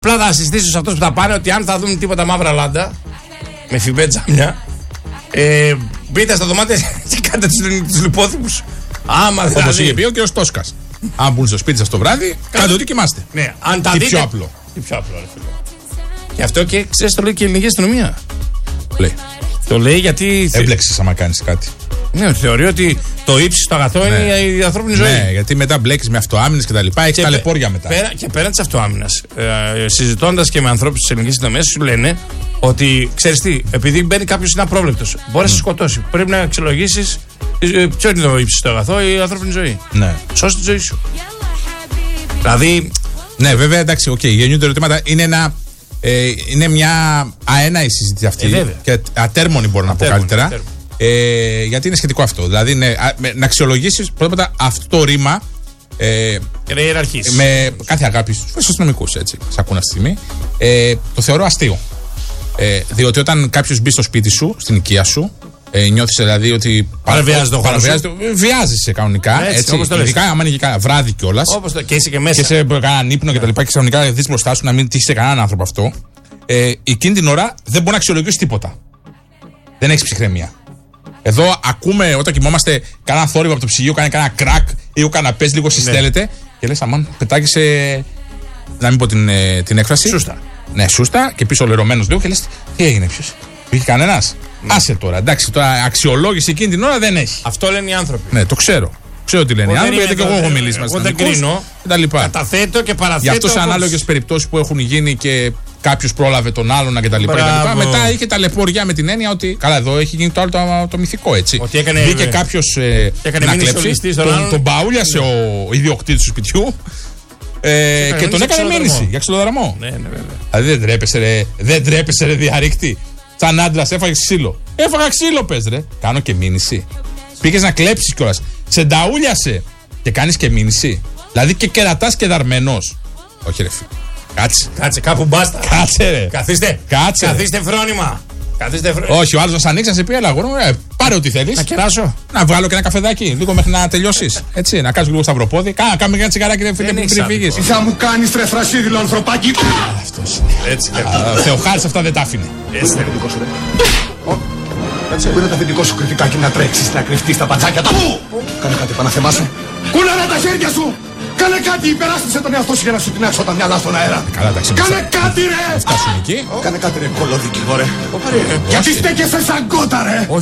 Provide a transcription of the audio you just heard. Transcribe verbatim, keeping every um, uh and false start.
Απλά θα συστήσω σε αυτούς που θα πάνε ότι αν θα δουν τίποτα μαύρα λάντα με φιμπέ τζάμια, ε, μπείτε στα δωμάτια και κάντε τους λιπόθυμους. Άμα δηλαδή. Όπως είχε πει ο κ. Τόσκας. Αν μπουν στο σπίτι σας το βράδυ, κάντε ό,τι κοιμάστε. Ναι, αν τα Τι δείτε. πιο απλό. Τι πιο απλό, ρε φίλε. Γι' αυτό και ξέρεις το λέει και η ελληνική αστυνομία. Λέει. Το λέει γιατί. Έμπλεξες άμα κάνεις κάτι. Ναι, θεωρεί ότι το ύψιστο αγαθό Ναι. είναι η ανθρώπινη ζωή. Ναι, γιατί μετά μπλέκεις με αυτοάμυνες και τα λοιπά, έχεις ταλαιπώρια μετά. Πέρα, και πέραν της αυτοάμυνας, ε, συζητώντας και με ανθρώπους της ελληνικής αστυνομίας, σου λένε ότι ξέρεις τι, επειδή μπαίνει κάποιος είναι απρόβλεπτος, μπορεί να σε σκοτώσει. Πρέπει να αξιολογήσεις ε, ποιο είναι το ύψιστο αγαθό, η ανθρώπινη ζωή. Ναι. Σώσει τη ζωή σου. Δηλαδή. Ναι, βέβαια, εντάξει, οκ, okay, γεννιούνται ερωτήματα. Είναι, ένα, ε, είναι μια αέναη συζήτηση αυτή. Ε, και ατέρμονη, μπορώ να πω καλύτερα. Ατέρμονη. Ε, γιατί είναι σχετικό αυτό. Δηλαδή, ναι, α, με, να αξιολογήσεις πρώτα αυτό το ρήμα. Ε, και να ιεραρχήσεις. Με κάθε αγάπη στους αστυνομικούς, έτσι. Σ' ακούνε αυτή τη στιγμή. Ε, το θεωρώ αστείο. Ε, διότι όταν κάποιος μπει στο σπίτι σου, στην οικία σου, ε, νιώθεις δηλαδή ότι. Παραβιάζει το χώρο σου. Βιάζεσαι κανονικά. Έτσι, έτσι, όπως το λες. ειδικά άμα είναι και βράδυ κιόλας. Όπως το. Και είσαι και μέσα. Και σε κανέναν ύπνο και τα λοιπά. Και ξαφνικά δεις μπροστά σου να μην τύχει σε κανέναν άνθρωπο αυτό. Ε, εκείνη την ώρα δεν μπορεί να αξιολογήσει τίποτα. Δεν έχει ψυχραιμία. Εδώ ακούμε όταν κοιμόμαστε κανένα θόρυβο από το ψυγείο, κάνει κανένα κρακ ή ο καναπές λίγο συστέλλεται. Ναι. Και λες, αμάν, πετάγεσαι. Να μην πω την, ε, την έκφραση. Σούστα. Ναι, σούστα και πίσω λερωμένος λίγο και λες, τι έγινε, ποιος. Πήγε κανένας. Ναι. Άσε τώρα, εντάξει, τώρα αξιολόγηση εκείνη την ώρα δεν έχει. Αυτό λένε οι άνθρωποι. Ναι, το ξέρω. Ξέρω τι λένε οι άνθρωποι, γιατί και εγώ έχω μιλήσει μαζί. Εγώ δεν κρίνω. Καταθέτω και παραθέτω. Γι' αυτό σε ανάλογες περιπτώσεις που έχουν γίνει και κάποιος πρόλαβε τον άλλον κτλ. Μετά είχε ταλαιπωριά με την έννοια ότι. Καλά, εδώ έχει γίνει το άλλο το, το μυθικό, έτσι. Ότι έκανε, μπήκε κάποιος ε, να κλέψει. Τον, τον παούλιασε ο ιδιοκτήτης του σπιτιού. Ε, και, και τον έκανε μήνυση για ξυλοδαρμό. Ναι, ναι, βέβαια. Δηλαδή δεν τρέπεσαι, ρε, δεν τρέπεσαι, ρε διαρρήκτη. Σαν άντρας έφαγε ξύλο. Έφαγα ξύλο, πες ρε. Κάνω και μήνυση. Πήγες να κλέψεις κιόλας. Σε νταούλιασε και κάνεις και μήνυση. Δηλαδή και κερατάς και δαρμένος. Όχι, ρε φίλε. Κάτσε. Κάτσε, κάπου μπάστα. Κάτσε, ρε. Καθίστε. Κάτσε. Καθίστε φρόνημα. Καθίστε φρόνημα. Όχι, ο άλλος να σ' ανοίξει να σε πει, έλα, αγόρι μου, ε, πάρε ό,τι θέλεις. Να κεράσω. Να βγάλω και ένα καφεδάκι, λίγο μέχρι να τελειώσεις. Έτσι, να κάνεις λίγο σταυροπόδι. Κάνα, κάνουμε και ένα τσιγαράκι, ρε φίλε, πριν φύγεις. Τι θα μου κάνεις, ρε θρασίδηλο ανθρωπάκι. Αυτός είναι. Έτσι. Θεοχάρης αυτά δεν τα άφηνε. Έτσι. Πού είναι το αφεντικό σου κριτικάκι να τρέξεις, να κρυφτείς τα πατσάκια του. Κάνε κάτι, Παναθεμάσου. Κούλαρε τα χέρια σου. Κάνε κάτι, υπεράσπισε τον εαυτό σου για να σου τεινάξω τα μυαλά στον αέρα. Καλά, εντάξει. Κάνε κάτι, ρε. Φτάσουν εκεί. Κάνε κάτι, ρε, κολοδικηγόρε. Γιατί στέκεσαι σαν κότα, ρε.